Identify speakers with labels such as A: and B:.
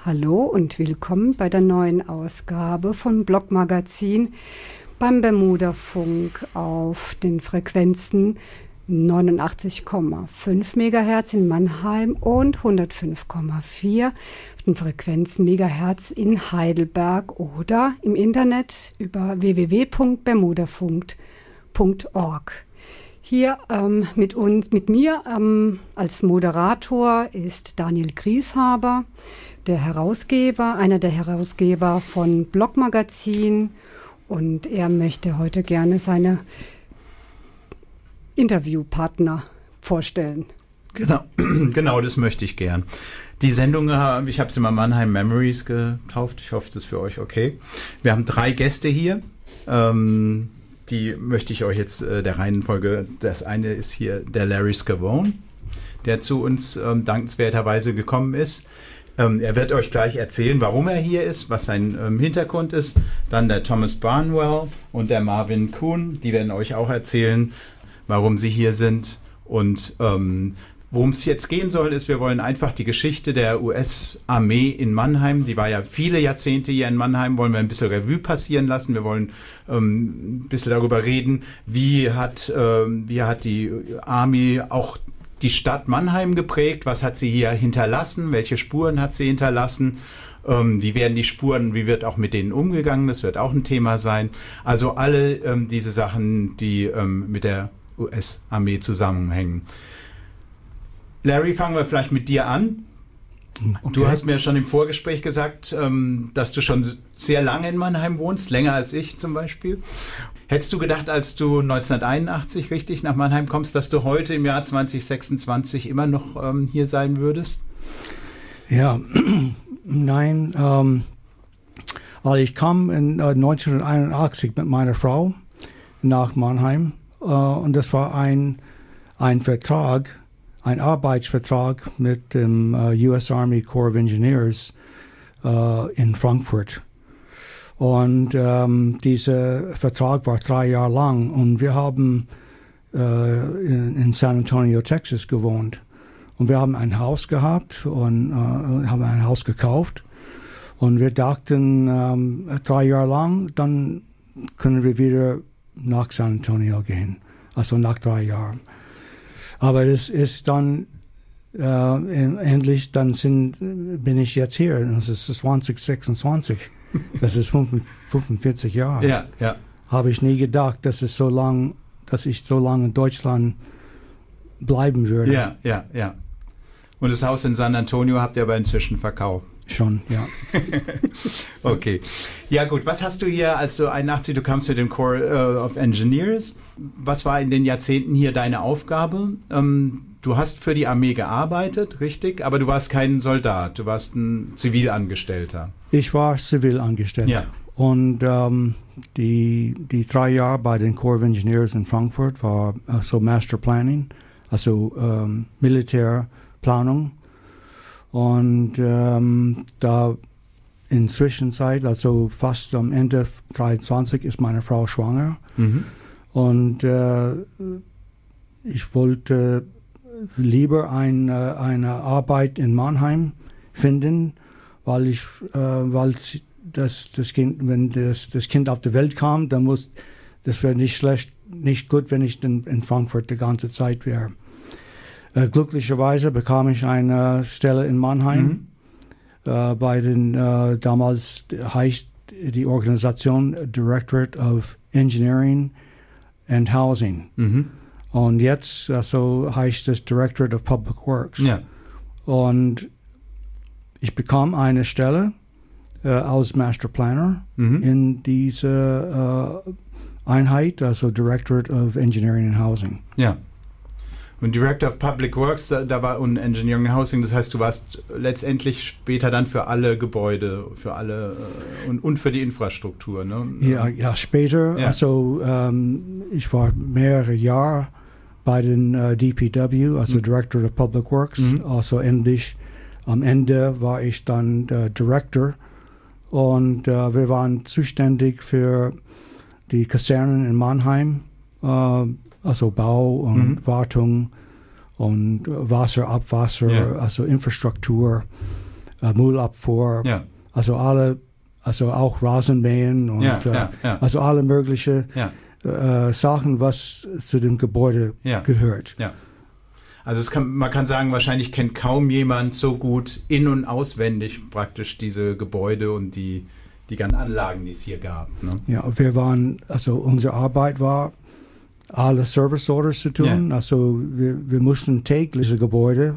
A: Hallo und willkommen bei der neuen Ausgabe von Blogmagazin beim Bermudafunk auf den Frequenzen 89,5 MHz in Mannheim und 105,4 auf den Frequenzen Megahertz in Heidelberg oder im Internet über www.bermudafunk.org. Hier mit mir als Moderator ist Daniel Grieshaber, einer der Herausgeber von Blogmagazin, und er möchte heute gerne seine Interviewpartner vorstellen.
B: Genau, das möchte ich gern. Die Sendung, ich habe sie mal Mannheim Memories getauft. Ich hoffe, das ist für euch okay. Wir haben 3 Gäste hier. Die möchte ich euch jetzt der Reihenfolge, das eine ist hier der Larry Scavone, der zu uns dankenswerterweise gekommen ist. Er wird euch gleich erzählen, warum er hier ist, was sein Hintergrund ist. Dann der Thomas Barnwell und der Marvin Kuhn, die werden euch auch erzählen, warum sie hier sind. Und worum es jetzt gehen soll, ist, wir wollen einfach die Geschichte der US-Armee in Mannheim, die war ja viele Jahrzehnte hier in Mannheim, wollen wir ein bisschen Revue passieren lassen. Wir wollen ein bisschen darüber reden, wie hat die Army auch die Stadt Mannheim geprägt, was hat sie hier hinterlassen, welche Spuren hat sie hinterlassen, wie werden die Spuren, wie wird auch mit denen umgegangen, das wird auch ein Thema sein. Also alle diese Sachen, die mit der US-Armee zusammenhängen. Larry, fangen wir vielleicht mit dir an. Okay. Du hast mir schon im Vorgespräch gesagt, dass du schon sehr lange in Mannheim wohnst, länger als ich zum Beispiel. Hättest du gedacht, als du 1981 richtig nach Mannheim kommst, dass du heute im Jahr 2026 immer noch hier sein würdest?
C: Ja, nein, weil ich kam in 1981 mit meiner Frau nach Mannheim und das war ein Vertrag, ein Arbeitsvertrag mit dem US Army Corps of Engineers in Frankfurt. Und dieser Vertrag war 3 Jahre lang und wir haben in San Antonio, Texas gewohnt. Und wir haben ein Haus gehabt und haben ein Haus gekauft. Und wir dachten, 3 Jahre lang, dann können wir wieder nach San Antonio gehen. Also nach 3 Jahren. Aber das ist dann endlich, bin ich jetzt hier. Das ist 2026. Das ist 45 Jahre.
B: Ja.
C: Habe ich nie gedacht, dass ich so lange in Deutschland bleiben würde.
B: Ja. Und das Haus in San Antonio habt ihr aber inzwischen verkauft.
C: Schon, ja.
B: Okay. Ja gut, was hast du hier, als du 81, du kamst mit dem Corps of Engineers. Was war in den Jahrzehnten hier deine Aufgabe? Du hast für die Armee gearbeitet, richtig? Aber du warst kein Soldat, du warst ein Zivilangestellter.
C: Ich war Zivilangestellter.
B: Ja.
C: Und die 3 Jahre bei den Corps of Engineers in Frankfurt war also Master Planning, also Militärplanung. Und da in Zwischenzeit, also fast am Ende 23, ist meine Frau schwanger. Mhm. Und ich wollte lieber eine Arbeit in Mannheim finden, weil das Kind, wenn das Kind auf die Welt kam, dann das wäre nicht gut, wenn ich in Frankfurt die ganze Zeit wäre. Glücklicherweise bekam ich eine Stelle in Mannheim bei den, damals heißt die Organisation Directorate of Engineering and Housing. Mhm. Und jetzt heißt es Directorate of Public Works.
B: Ja.
C: Und ich bekam eine Stelle als Master Planner in dieser Einheit, also Directorate of Engineering and Housing.
B: Ja. Und Director of Public Works, da war und Engineering and Housing, das heißt, du warst letztendlich später dann für alle Gebäude, für alle und für die Infrastruktur, ne?
C: Ja, später. Ja. Also ich war mehrere Jahre bei den DPW, also Director of Public Works. Also endlich am Ende war ich dann Director und wir waren zuständig für die Kasernen in Mannheim, also Bau und Wartung und Wasser, Abwasser, also Infrastruktur, Müllabfuhr, also auch Rasenmähen und also alle möglichen Sachen, was zu dem Gebäude gehört.
B: Ja. Also man kann sagen, wahrscheinlich kennt kaum jemand so gut in- und auswendig praktisch diese Gebäude und die ganzen Anlagen, die es hier gab. Ne?
C: Ja, unsere Arbeit war, alle Service Orders zu tun. Also wir mussten täglich diese Gebäude